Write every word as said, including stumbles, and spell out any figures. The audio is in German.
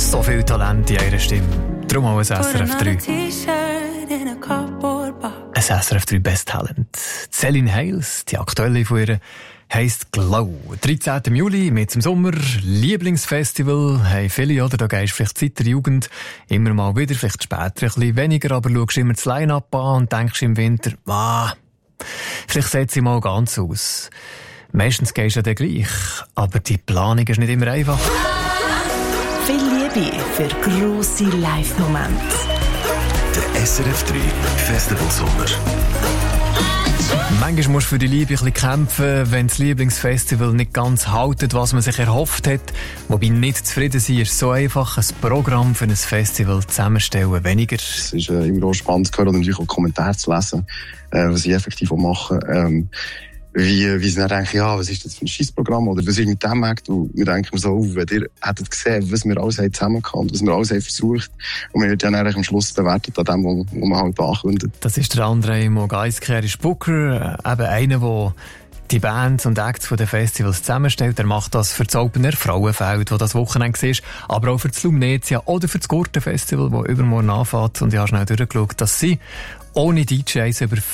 So viel Talent in ihrer Stimme. Darum auch ein S R F drei. Ein S R F drei Best Talent. Celine Hales, die aktuelle von ihr, heisst Glow. dreizehnten Juli, mit zum Sommer, Lieblingsfestival, haben viele, oder? Da gehst du vielleicht seit der Jugend immer mal wieder, vielleicht später ein bisschen weniger, aber schaust immer das Line-Up an und denkst im Winter, ah, vielleicht sieht sie mal ganz aus. Meistens gehst du ja dann gleich, aber die Planung ist nicht immer einfach. Viel Liebe für grosse Live-Momente. Der S R F drei Festival Sommer. Manchmal musst du für die Liebe ein bisschen kämpfen, wenn das Lieblingsfestival nicht ganz haltet, was man sich erhofft hat. Wobei nicht zufrieden sein ist so einfach, ein Programm für ein Festival zusammenstellen weniger. Es ist äh, immer auch spannend zu hören und natürlich auch Kommentare zu lesen, äh, was sie effektiv auch machen. Ähm, wie, wie sie dann denken, ja, was ist das für ein Scheissprogramm oder was ist mit dem Markt? Und wir denken so, oh, wenn ihr hättet gesehen, was wir alles haben zusammengekommen, was wir alles haben versucht, und wir werden dann am Schluss bewertet an dem, was man halt ankündigt. Das ist der André Mogaiski, er ist Booker, eben einer, der die Bands und Acts von den Festivals zusammenstellt. Er macht das für das Opener Frauenfeld, das das Wochenende war, aber auch für das Lumnezia oder für das Gurtenfestival, das übermorgen anfängt. Und ich habe schnell durchgeschaut, dass sie ohne D Js über